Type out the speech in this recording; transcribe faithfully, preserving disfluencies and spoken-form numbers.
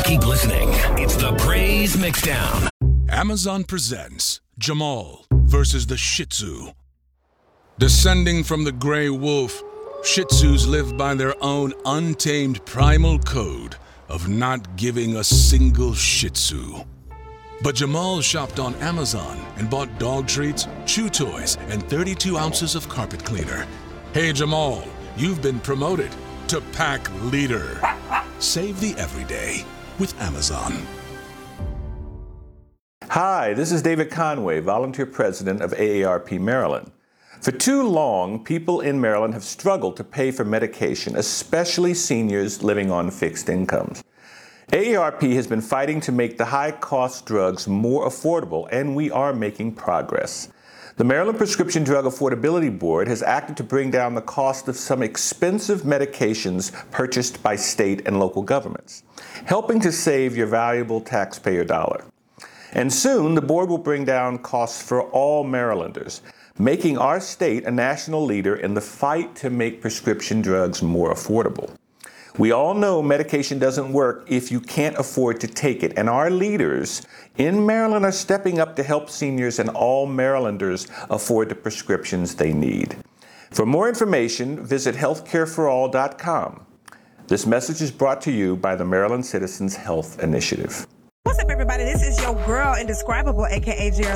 Keep listening. It's the Praise Mixdown. Amazon presents Jamal versus the Shih Tzu. Descending from the gray wolf, Shih Tzus live by their own untamed primal code of not giving a single Shih Tzu. But Jamal shopped on Amazon and bought dog treats, chew toys, and thirty-two ounces of carpet cleaner. Hey Jamal, you've been promoted to pack leader. Save the everyday with Amazon. Hi, this is David Conway, volunteer president of A A R P Maryland. For too long, people in Maryland have struggled to pay for medication, especially seniors living on fixed incomes. A A R P has been fighting to make the high-cost drugs more affordable, and we are making progress. The Maryland Prescription Drug Affordability Board has acted to bring down the cost of some expensive medications purchased by state and local governments, helping to save your valuable taxpayer dollar. And soon, the board will bring down costs for all Marylanders, making our state a national leader in the fight to make prescription drugs more affordable. We all know medication doesn't work if you can't afford to take it, and our leaders in Maryland are stepping up to help seniors and all Marylanders afford the prescriptions they need. For more information, visit healthcare for all dot com. This message is brought to you by the Maryland Citizens Health Initiative. What's up, everybody? This is your girl, Indescribable, aka J R